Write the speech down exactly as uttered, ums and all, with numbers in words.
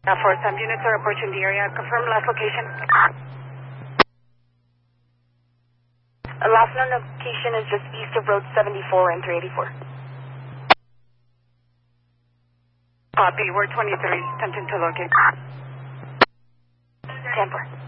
Uh, for some units are approaching the area. Confirm last location. Uh, last known location is just east of Road seventy-four and three eighty-four. Copy. We're twenty-three. Attempting to locate. ten four.